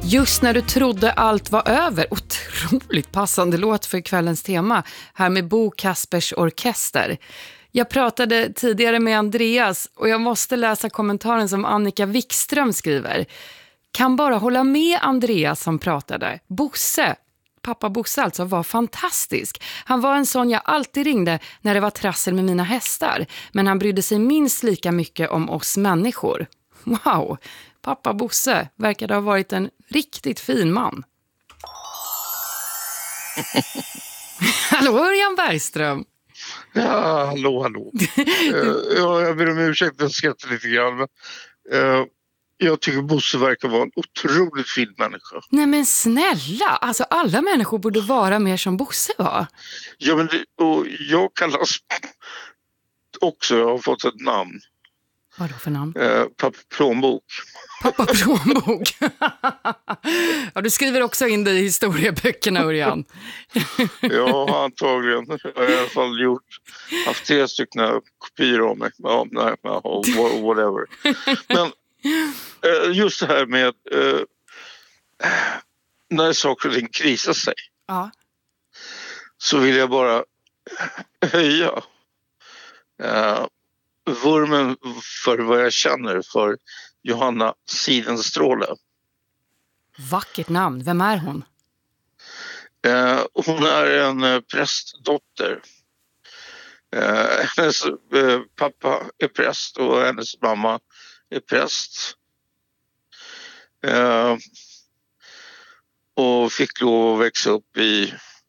Just när du trodde allt var över. Otroligt passande låt för kvällens tema. Här med Bo Kaspers Orkester. Jag pratade tidigare med Andreas och jag måste läsa kommentaren som Annika Wikström skriver. Kan bara hålla med Andreas som pratade. Bosse, pappa Bosse alltså, var fantastisk. Han var en sån jag alltid ringde när det var trassel med mina hästar. Men han brydde sig minst lika mycket om oss människor. Wow, pappa Bosse verkade ha varit en riktigt fin man. Hallå, Örjan Bergström. Ja, hallå. Jag ber om ursäkt, jag skrattar lite grann. Men, jag tycker Bosse verkar vara en otroligt fin människa. Nej men snälla, alltså alla människor borde vara mer som Bosse var. Ja, men och jag kallas också, jag har fått ett namn. Vad då för namn? Pappa Plånbok. Pappa Plånbok. Ja, du skriver också in det i historieböckerna, Örjan. Ja, antagligen. Jag har i alla fall haft 3 stycken kopior av mig. Ja, nej, whatever. Men just det här med när saker och ting krisar sig. Ja. Så vill jag bara höja vurmen för vad jag känner för Johanna Sidenstråle. Vackert namn. Vem är hon? Hon är en prästdotter. Hennes pappa är präst och hennes mamma är präst. Och fick lov att växa upp i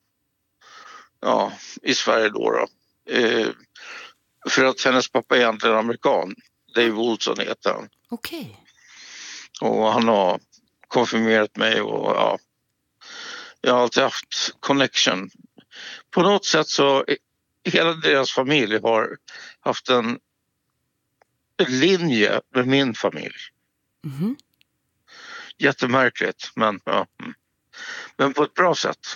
Sverige då. För att hennes pappa är egentligen amerikan. Dave Olsson heter han. Okej. Och han har konfirmerat mig och jag har alltid haft connection. På något sätt så hela deras familj har haft en linje med min familj. Mm-hmm. Jättemärkligt, men på ett bra sätt.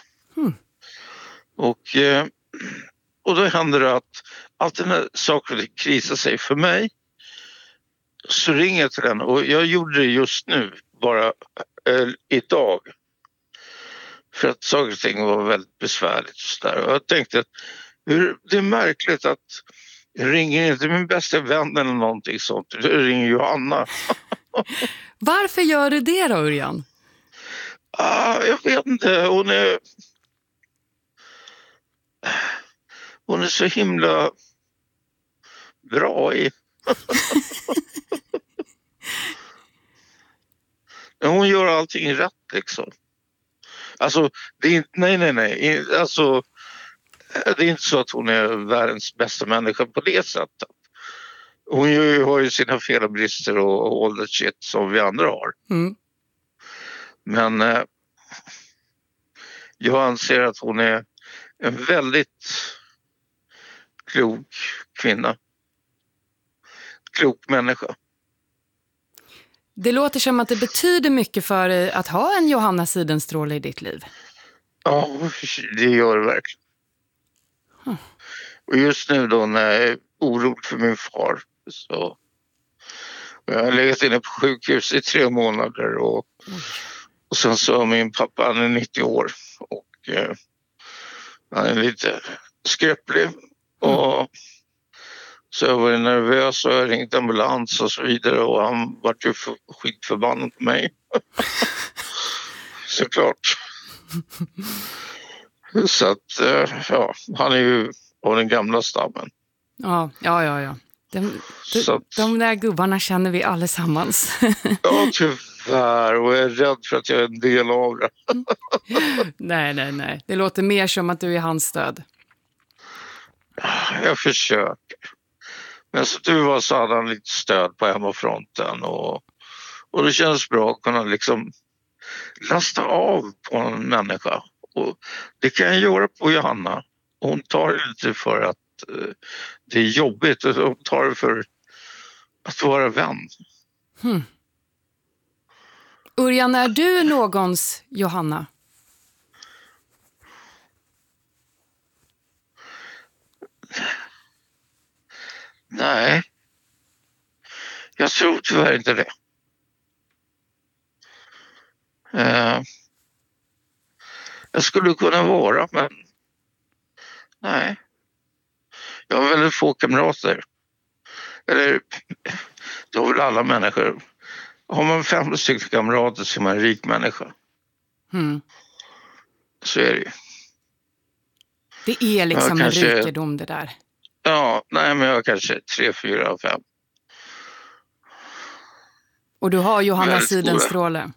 Och då händer det att alltid när saker krisar sig för mig så ringer jag till den, och jag gjorde det just nu, bara idag. För att saker och ting var väldigt besvärligt. Och jag tänkte att det är märkligt att jag ringer inte min bästa vän eller någonting sånt. Jag ringer Johanna. Varför gör du det då, Örjan? Jag vet inte. Hon är så himla bra i. Hon gör allting rätt liksom. Alltså, det är inte, nej. Alltså, det är inte så att hon är världens bästa människa på det sättet. Hon har ju sina fel och brister och all that shit som vi andra har. Mm. Men jag anser att hon är en väldigt klok kvinna. Klok människa. Det låter som att det betyder mycket för dig att ha en Johanna Sidenstråle i ditt liv. Ja, det gör det verkligen. Och just nu då när jag är orolig för min far så jag har legat inne på sjukhus i 3 månader och sen så min pappa, han är 90 år och han är lite skröplig och så jag var nervös och jag ringde ambulans och så vidare och han var ju skitförbannad på mig. Såklart. Så att han är ju av den gamla stammen. Ja. De där gubbarna känner vi allesammans. Ja, tyvärr. Och jag är rädd för att jag är en del av det. Nej. Det låter mer som att du är hans stöd. Jag försöker. Men så du var så hade han lite stöd på hemmafronten. Och det känns bra att kunna liksom lasta av på en människa. Och det kan jag göra på Johanna. Hon tar det lite för att det är jobbigt. Och hon tar det för att vara vän. Örjan, är du någons Johanna? Nej. Jag tror tyvärr inte det. Jag skulle kunna vara, men nej. Jag har väldigt få kamrater. Eller, det har väl alla människor. Har man 5 stycken kamrater så är man en rik människa. Så är det ju. Det är liksom en rikedom det där. Ja, nej, men jag har kanske 3, 4, 5. Och du har Johanna Sidenstråle.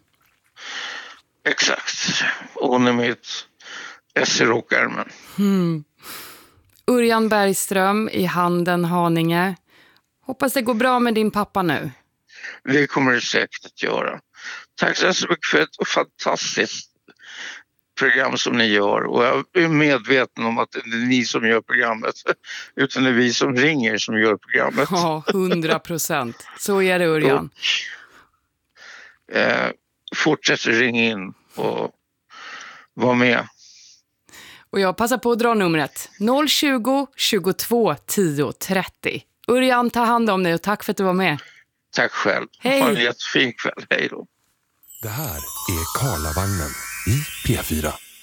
Exakt. Och hon är mitt S i rockärmen. Örjan Bergström i Handen, Haninge. Hoppas det går bra med din pappa nu. Det kommer det säkert att göra. Tack så mycket för ett fantastiskt program som ni gör. Och jag är medveten om att det är ni som gör programmet. Utan det är vi som ringer som gör programmet. Ja, 100%. Så är det, Örjan. Fortsätt ringa in och vara med. Och jag passar på att dra numret 020 22 10 30. Örjan, ta hand om dig och tack för att du var med. Tack själv. Hej. Ha en jättefin kväll. Hej då. Det här är Karlavagnen i P4.